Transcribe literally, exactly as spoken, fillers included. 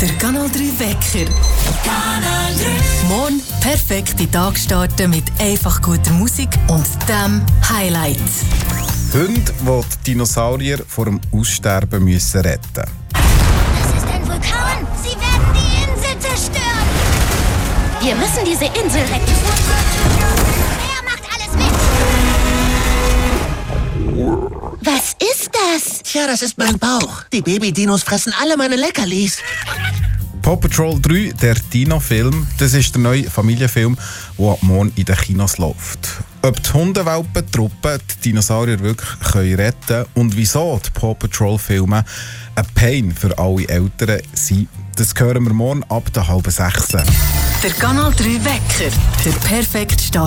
Der Kanal drei Wecker. Kanal drei. Morgen perfekt in den Tag starten mit einfach guter Musik und dem Highlight. Hunde, die die Dinosaurier vor dem Aussterben müssen retten. Das ist ein Vulkan. Sie werden die Insel zerstören. Wir müssen diese Insel retten. Er macht alles mit. Was ist das? Tja, das ist mein Bauch. Die Baby-Dinos fressen alle meine Leckerlis. Paw Patrol drei, der Dino-Film, das ist der neue Familienfilm, der ab morgen in den Kinos läuft. Ob die Hundewelpen-Truppe die Dinosaurier wirklich können retten können und wieso die Paw Patrol-Filme ein Pain für alle Eltern sind, das hören wir morgen ab der halben sechs. Der Kanal drei Wecker. Der perfekte Start.